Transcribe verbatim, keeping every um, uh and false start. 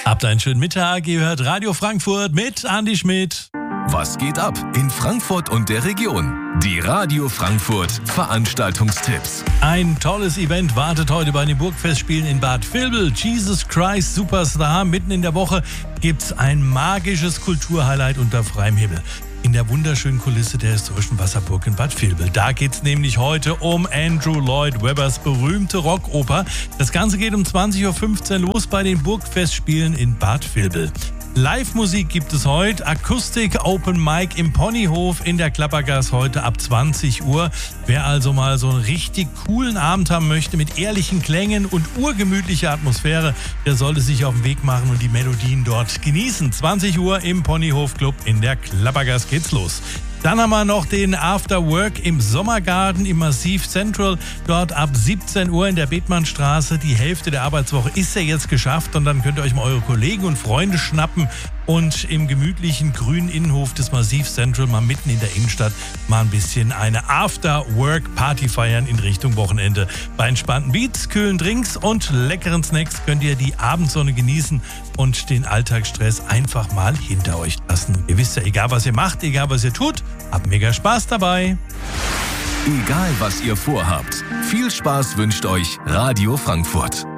Habt einen schönen Mittag, ihr hört Radio Frankfurt mit Andi Schmidt. Was geht ab in Frankfurt und der Region? Die Radio Frankfurt Veranstaltungstipps. Ein tolles Event wartet heute bei den Burgfestspielen in Bad Vilbel. Jesus Christ Superstar. Mitten in der Woche gibt's ein magisches Kulturhighlight unter freiem Himmel. In der wunderschönen Kulisse der historischen Wasserburg in Bad Vilbel. Da geht's nämlich heute um Andrew Lloyd Webbers berühmte Rockoper. Das Ganze geht um zwanzig Uhr fünfzehn los bei den Burgfestspielen in Bad Vilbel. Live-Musik gibt es heute, Akustik Open Mic im Ponyhof in der Klappergasse heute ab zwanzig Uhr. Wer also mal so einen richtig coolen Abend haben möchte mit ehrlichen Klängen und urgemütlicher Atmosphäre, der sollte sich auf den Weg machen und die Melodien dort genießen. zwanzig Uhr im Ponyhof Club in der Klappergasse geht's los. Dann haben wir noch den After Work im Sommergarten im Massiv Central. Dort ab siebzehn Uhr in der Bethmannstraße. Die Hälfte der Arbeitswoche ist ja jetzt geschafft und dann könnt ihr euch mal eure Kollegen und Freunde schnappen und im gemütlichen grünen Innenhof des Massiv Central mal mitten in der Innenstadt mal ein bisschen eine After Work Party feiern in Richtung Wochenende. Bei entspannten Beats, kühlen Drinks und leckeren Snacks könnt ihr die Abendsonne genießen und den Alltagsstress einfach mal hinter euch lassen. Ihr wisst ja, egal was ihr macht, egal was ihr tut, habt mega Spaß dabei. Egal was ihr vorhabt, viel Spaß wünscht euch Radio Frankfurt.